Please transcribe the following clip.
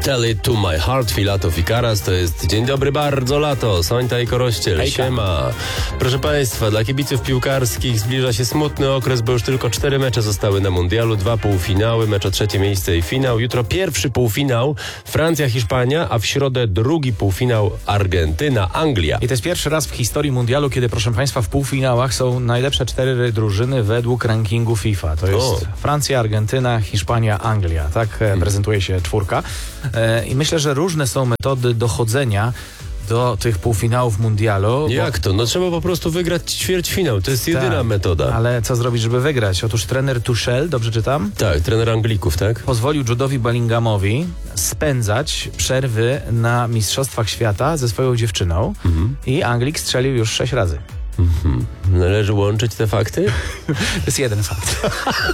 Tell It To My Heart, Filato Fikaras, to jest dzień dobry, bardzo lato, Sońta i Korościel, Hejka. siema. Proszę Państwa, dla kibiców piłkarskich zbliża się smutny okres, bo już tylko 4 mecze zostały na mundialu, 2 półfinały, mecz o 3. miejsce i finał. Jutro pierwszy półfinał Francja-Hiszpania, a w środę drugi półfinał Argentyna-Anglia. I to jest pierwszy raz w historii mundialu, kiedy, proszę Państwa, w półfinałach są najlepsze 4 drużyny według rankingu FIFA. To jest Francja, Argentyna, Hiszpania, Anglia. Tak prezentuje się 4. I myślę, że różne są metody dochodzenia do tych półfinałów mundialu. Jak to? No trzeba po prostu wygrać ćwierćfinał, to jest jedyna metoda. Ale co zrobić, żeby wygrać? Otóż trener Tuchel, dobrze czytam? Tak, trener Anglików, tak? Pozwolił Jude'owi Bellinghamowi spędzać przerwy na Mistrzostwach Świata ze swoją dziewczyną i Anglik strzelił już 6 razy. Należy łączyć te fakty? To jest jeden fakt.